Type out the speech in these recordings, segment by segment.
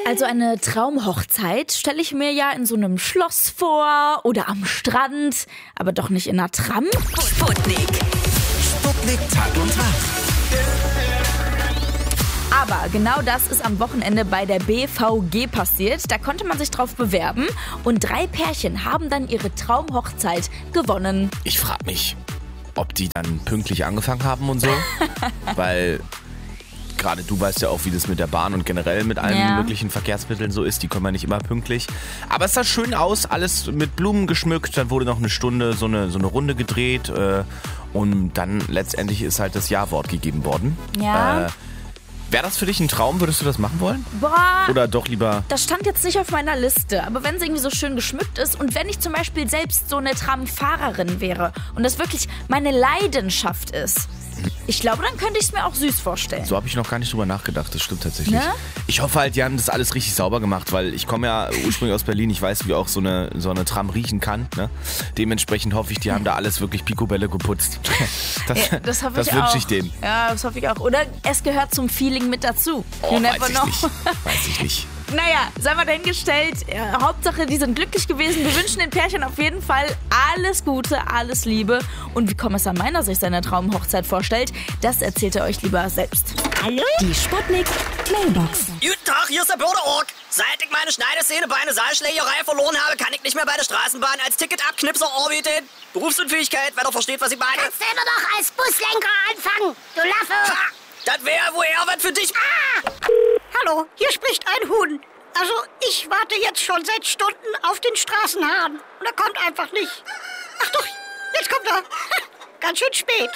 Also eine Traumhochzeit stelle ich mir ja in so einem Schloss vor oder am Strand, aber doch nicht in einer Tram. Sputnik. Sputnik Tag und Nacht. Aber genau das ist am Wochenende bei der BVG passiert. Da konnte man sich drauf bewerben und 3 Pärchen haben dann ihre Traumhochzeit gewonnen. Ich frage mich, ob die dann pünktlich angefangen haben und so, weil gerade du weißt ja auch, wie das mit der Bahn und generell mit allen möglichen Verkehrsmitteln so ist. Die kommen ja nicht immer pünktlich. Aber es sah schön aus, alles mit Blumen geschmückt. Dann wurde noch eine Stunde so eine Runde gedreht. Und dann letztendlich ist halt das Ja-Wort gegeben worden. Ja. Wäre das für dich ein Traum? Würdest du das machen wollen? Boah, Oder doch lieber... das stand jetzt nicht auf meiner Liste. Aber wenn es irgendwie so schön geschmückt ist und wenn ich zum Beispiel selbst so eine Tramfahrerin wäre und das wirklich meine Leidenschaft ist, ich glaube, dann könnte ich es mir auch süß vorstellen. So habe ich noch gar nicht drüber nachgedacht, das stimmt tatsächlich. Ne? Ich hoffe halt, die haben das alles richtig sauber gemacht, weil ich komme ja ursprünglich aus Berlin, ich weiß, wie auch so eine Tram riechen kann. Ne? Dementsprechend hoffe ich, die haben da alles wirklich picobello geputzt. Das hoffe ich das auch. wünsche ich denen. Ja, das hoffe ich auch. Oder es gehört zum Feeling mit dazu. Oh, You never weiß ich know. nicht. Weiß ich nicht. Naja, sei mal dahingestellt. Hauptsache, die sind glücklich gewesen. Wir wünschen den Pärchen auf jeden Fall alles Gute, alles Liebe. Und wie Kommissar Meiner sich seine Traumhochzeit vorstellt, das erzählt er euch lieber selbst. Hallo? Die Sputnik Mailbox. Guten Tag, hier ist der Bürgerorg. Seit ich meine Schneideszene bei einer Saalschlägerei verloren habe, kann ich nicht mehr bei der Straßenbahn als Ticketabknipser arbeiten. Berufsunfähigkeit, wer doch versteht, was ich meine. Kannst selber doch als Buslenker anfangen, du Laffe. Ha, das wäre wohl eher was für dich. Hallo, hier spricht ein Huhn. Also, ich warte jetzt schon seit Stunden auf den Straßenhahn. Und er kommt einfach nicht. Ach doch, jetzt kommt er. Ganz schön spät.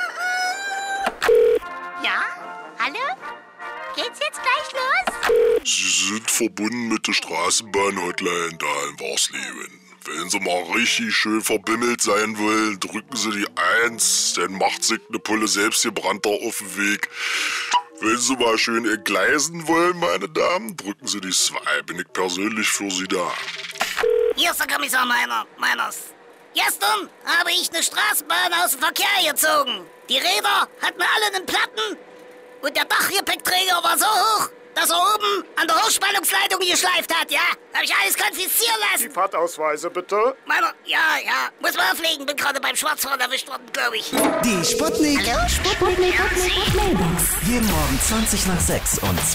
Ja? Hallo? Geht's jetzt gleich los? Sie sind verbunden mit der Straßenbahn-Hotline da in Warsleben. Wenn Sie mal richtig schön verbimmelt sein wollen, drücken Sie die 1, dann macht sich eine Pulle selbstgebrannter auf den Weg. Wenn Sie mal schön entgleisen wollen, meine Damen, drücken Sie die 2. Bin ich persönlich für Sie da. Hier ist der Kommissar Meiners. Gestern habe ich eine Straßenbahn aus dem Verkehr gezogen. Die Räder hatten alle einen Platten und der Dachgepäckträger war so hoch, dass er oben an der Hochspannungsleitung geschleift hat, ja? Habe ich alles konfiszieren lassen. Die Fahrtausweise bitte. Meiner, ja, muss man auflegen. Bin gerade beim Schwarzfahren erwischt worden, glaube ich. Die Sputnik. Hallo? Sputnik Mailbox. Jeden Morgen 20 nach 6 und